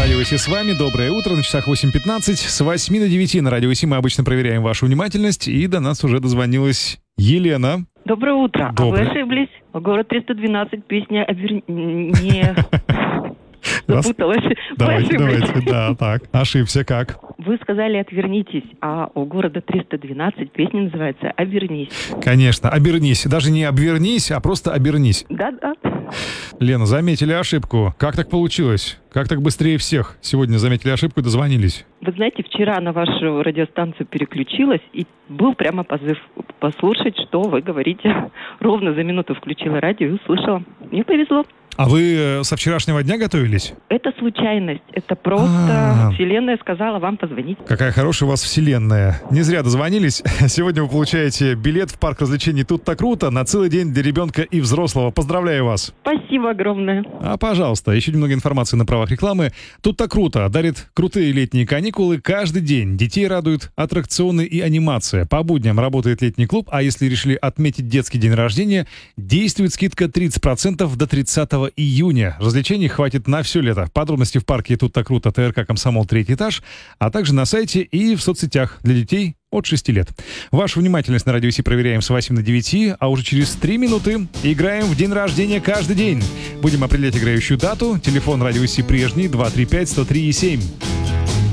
Радио ИСИ с вами. Доброе утро. На часах 8:15. С 8 до 9 на Радио ИСИ мы обычно проверяем вашу внимательность. И до нас уже дозвонилась Елена. Доброе утро. Доброе. А вы ошиблись. Город 312, песня не... Запуталась. Вы ошиблись. Давайте. Да, так. Ошибся как? Вы сказали «отвернитесь», а у города 312 песня называется «Обернись». Конечно, обернись. Даже не обвернись, а просто обернись. Да-да. Лена, заметили ошибку. Как так получилось? Как так быстрее всех? Сегодня заметили ошибку и дозвонились. Вы знаете, вчера на вашу радиостанцию переключилась, и был прямо позыв послушать, что вы говорите. Ровно за минуту включила радио и услышала. Мне повезло. А вы со вчерашнего дня готовились? Это случайность. Это просто Вселенная сказала вам позвонить. Какая хорошая у вас вселенная. Не зря дозвонились. Сегодня вы получаете билет в парк развлечений «Тут-то круто» на целый день для ребенка и взрослого. Поздравляю вас. Спасибо огромное. Пожалуйста, еще немного информации на правах рекламы. «Тут-то круто» дарит крутые летние каникулы каждый день. Детей радуют аттракционы и анимация. По будням работает летний клуб, а если решили отметить детский день рождения, действует скидка 30% до 30 июня. Развлечений хватит на все лето. Подробности в парке «Тут-то круто» ТРК «Комсомол», 3-й этаж, а также на сайте и в соцсетях для детей от 6 лет. Вашу внимательность на Радио ИСИ проверяем с 8 до 9, а уже через 3 минуты играем в день рождения каждый день. Будем определять играющую дату. Телефон Радио ИСИ прежний 235-103-7.